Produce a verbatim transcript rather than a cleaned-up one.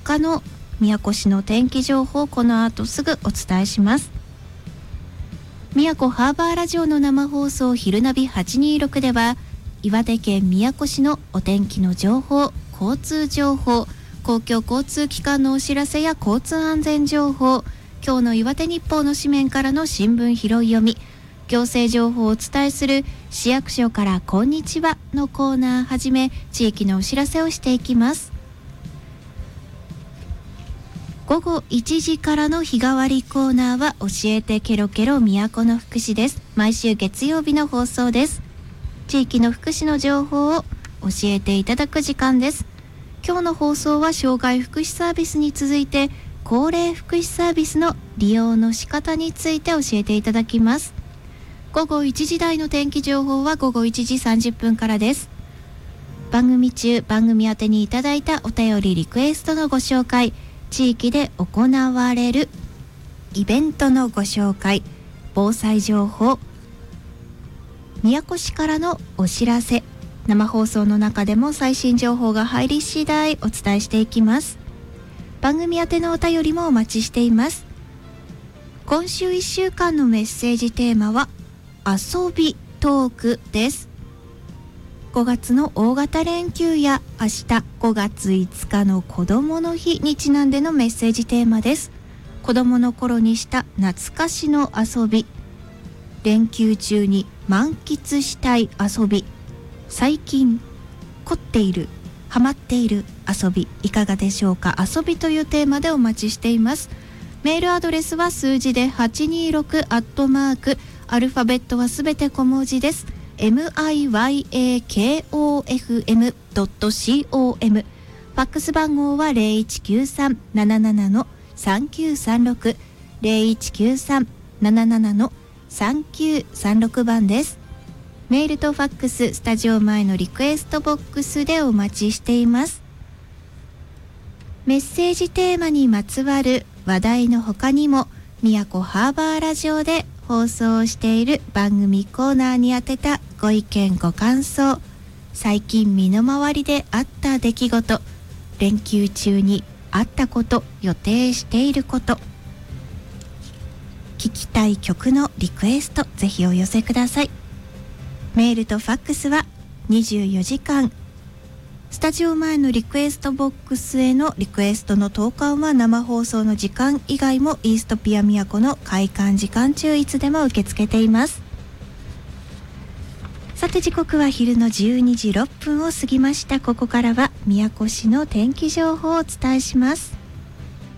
日の宮古市の天気情報をこの後すぐお伝えします。宮古ハーバーラジオの生放送昼ナビはちにーろくでは、岩手県宮古市のお天気の情報、交通情報、公共交通機関のお知らせや交通安全情報、今日の岩手日報の紙面からの新聞拾い読み、行政情報をお伝えする市役所からこんにちはのコーナーはじめ、地域のお知らせをしていきます。午後いちじからの日替わりコーナーは教えてケロケロ都の福祉です。毎週月曜日の放送です。地域の福祉の情報を教えていただく時間です。今日の放送は障害福祉サービスに続いて高齢福祉サービスの利用の仕方について教えていただきます。午後いちじ台の天気情報は午後いちじさんじゅっぷんからです。番組中、番組宛てにいただいたお便りリクエストのご紹介、地域で行われるイベントのご紹介、防災情報、宮古市からのお知らせ、生放送の中でも最新情報が入り次第お伝えしていきます。番組宛てのお便りもお待ちしています。今週いっしゅうかんのメッセージテーマは遊びトークです。ごがつの大型連休や明日ごがついつかの子どもの日にちなんでのメッセージテーマです。子どもの頃にした懐かしの遊び、連休中に満喫したい遊び、最近凝っている、ハマっている遊び、いかがでしょうか。遊びというテーマでお待ちしています。メールアドレスは数字ではちにーろくアットマーク、アルファベットはすべて小文字です。ミヤコフエムドットコム ファックス番号はゼロいちきゅうさん なななな のさんきゅうさんろく ゼロいちきゅうさん なななな のさんきゅうさんろく番です。メールとファックス、スタジオ前のリクエストボックスでお待ちしています。メッセージテーマにまつわる話題の他にも、宮古ハーバーラジオで放送している番組コーナーに宛てたご意見ご感想、最近身の回りであった出来事、連休中にあったこと、予定していること、聞きたい曲のリクエスト、ぜひお寄せください。メールとファックスはにじゅうよじかん、スタジオ前のリクエストボックスへのリクエストの投函は生放送の時間以外もイーストピア宮古の開館時間中いつでも受け付けています。さて時刻は昼のじゅうにじろっぷんを過ぎました。ここからは宮古市の天気情報をお伝えします。